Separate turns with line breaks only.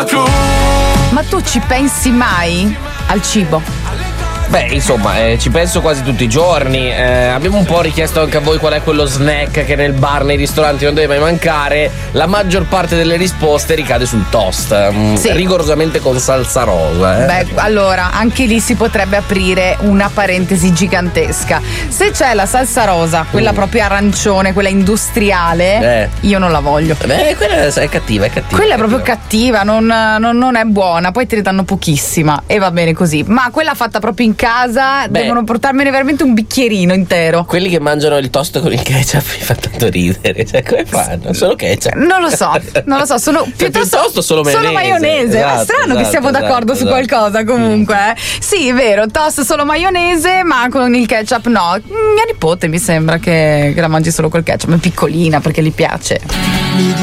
Ma tu ci pensi mai al cibo?
Beh, insomma, ci penso quasi tutti i giorni. Abbiamo un po' richiesto anche a voi qual è quello snack che nel bar, nei ristoranti non deve mai mancare. La maggior parte delle risposte ricade sul toast,
Sì.
rigorosamente con salsa rosa.
Beh, allora, anche lì si potrebbe aprire una parentesi gigantesca. Se c'è la salsa rosa, quella proprio arancione, quella industriale, io non la voglio.
Beh, quella è cattiva, è cattiva.
Quella è proprio cattiva, non è buona, poi te ne danno pochissima e va bene così. Ma quella fatta proprio in casa, devono portarmene veramente un bicchierino intero.
Quelli che mangiano il toast con il ketchup mi fa tanto ridere. Cioè, come fanno? Solo ketchup?
Non lo so, sono piuttosto
toast o solo maionese?
È strano che siamo d'accordo su qualcosa comunque. Sì, è vero, toast solo maionese, ma con il ketchup no. Mia nipote mi sembra che la mangi solo col ketchup, è piccolina perché gli piace.